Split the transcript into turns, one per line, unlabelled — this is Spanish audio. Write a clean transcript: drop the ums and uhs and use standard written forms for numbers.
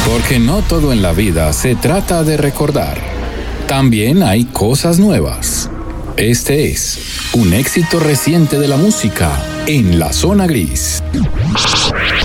Porque no todo en la vida se trata de recordar. También hay cosas nuevas. Este es un éxito reciente de la música en la zona gris.